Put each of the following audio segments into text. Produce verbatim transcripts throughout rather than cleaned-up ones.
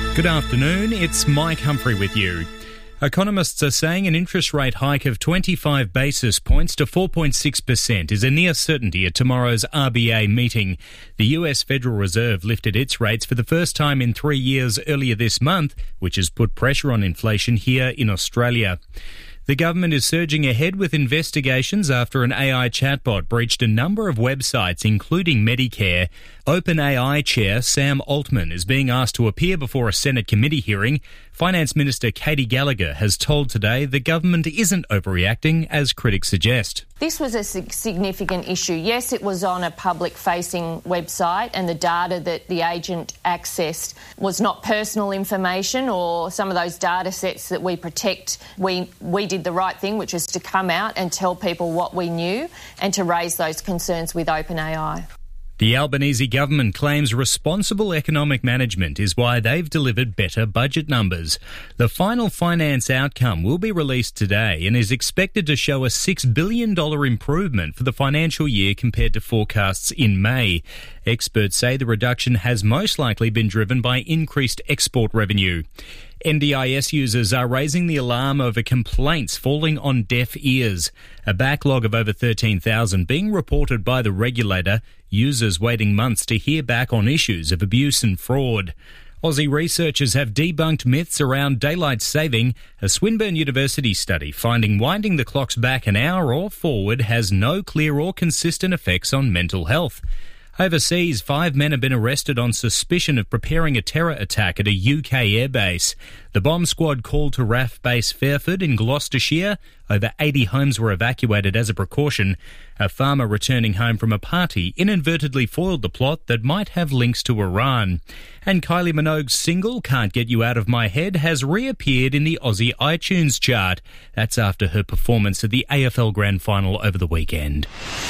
Good afternoon, it's Mike Humphrey with you. Economists are saying an interest rate hike of twenty-five basis points to four point six percent is a near certainty at tomorrow's R B A meeting. The U S Federal Reserve lifted its rates for the first time in three years earlier this month, which has put pressure on inflation here in Australia. The government is surging ahead with investigations after an A I chatbot breached a number of websites, including Medicare. OpenAI Chair Sam Altman is being asked to appear before a Senate committee hearing. Finance Minister Katie Gallagher has told Today the government isn't overreacting, as critics suggest. This was a significant issue. Yes, it was on a public-facing website, and the data that the agent accessed was not personal information or some of those data sets that we protect. We, we did the right thing, which was to come out and tell people what we knew and to raise those concerns with OpenAI. The Albanese government claims responsible economic management is why they've delivered better budget numbers. The final finance outcome will be released today and is expected to show a six billion dollars improvement for the financial year compared to forecasts in May. Experts say the reduction has most likely been driven by increased export revenue. N D I S users are raising the alarm over complaints falling on deaf ears. A backlog of over thirteen thousand being reported by the regulator, users waiting months to hear back on issues of abuse and fraud. Aussie researchers have debunked myths around daylight saving. A Swinburne University study finding winding the clocks back an hour or forward has no clear or consistent effects on mental health. Overseas, five men have been arrested on suspicion of preparing a terror attack at a U K airbase. The bomb squad called to R A F base Fairford in Gloucestershire. Over eighty homes were evacuated as a precaution. A farmer returning home from a party inadvertently foiled the plot that might have links to Iran. And Kylie Minogue's single, Can't Get You Out of My Head, has reappeared in the Aussie iTunes chart. That's after her performance at the A F L Grand Final over the weekend.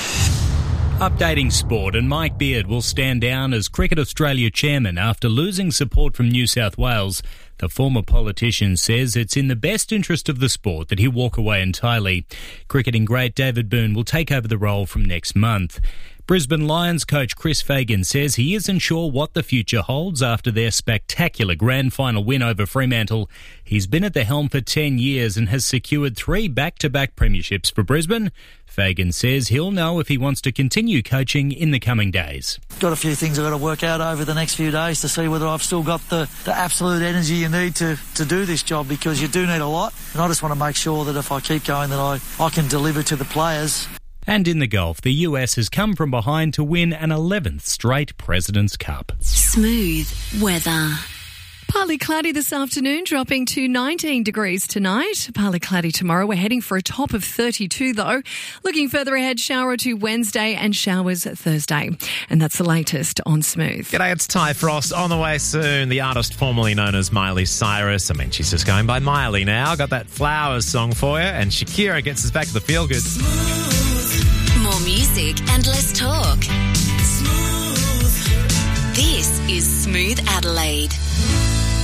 Updating sport, and Mike Beard will stand down as Cricket Australia chairman after losing support from New South Wales. The former politician says it's in the best interest of the sport that he walk away entirely. Cricketing great David Boon will take over the role from next month. Brisbane Lions coach Chris Fagan says he isn't sure what the future holds after their spectacular grand final win over Fremantle. He's been at the helm for ten years and has secured three back-to-back premierships for Brisbane. Fagan says he'll know if he wants to continue coaching in the coming days. Got a few things I've got to work out over the next few days to see whether I've still got the, the absolute energy you need to, to do this job, because you do need a lot. And I just want to make sure that if I keep going that I, I can deliver to the players. And in the golf, the U S has come from behind to win an eleventh straight President's Cup. Smooth weather. Partly cloudy this afternoon, dropping to nineteen degrees tonight. Partly cloudy tomorrow. We're heading for a top of thirty-two, though. Looking further ahead, shower to Wednesday and showers Thursday. And that's the latest on Smooth. G'day, it's Ty Frost. On the way soon, the artist formerly known as Miley Cyrus. I mean, she's just going by Miley now. Got that Flowers song for you. And Shakira gets us back to the feel-good. More music and less talk. Smooth. This is Smooth Adelaide.